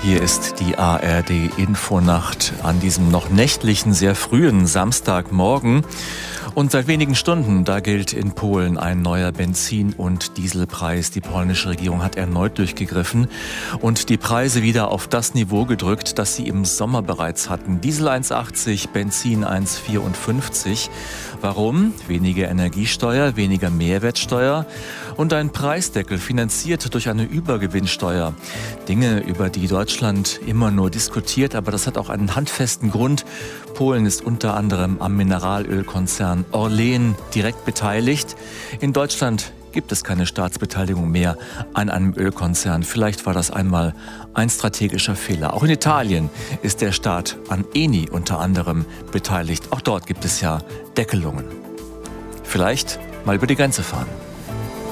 Hier ist die ARD-Infonacht an diesem noch nächtlichen, sehr frühen Samstagmorgen. Und seit wenigen Stunden, da gilt in Polen ein neuer Benzin- und Dieselpreis. Die polnische Regierung hat erneut durchgegriffen und die Preise wieder auf das Niveau gedrückt, das sie im Sommer bereits hatten. Diesel 1,80, Benzin 1,54. Warum? Weniger Energiesteuer, weniger Mehrwertsteuer und ein Preisdeckel finanziert durch eine Übergewinnsteuer. Dinge, über die Deutschland immer nur diskutiert, aber das hat auch einen handfesten Grund. Polen ist unter anderem am Mineralölkonzern Orlen direkt beteiligt. In Deutschland gibt es keine Staatsbeteiligung mehr an einem Ölkonzern. Vielleicht war das einmal ein strategischer Fehler. Auch in Italien ist der Staat an Eni unter anderem beteiligt. Auch dort gibt es ja Deckelungen. Vielleicht mal über die Grenze fahren.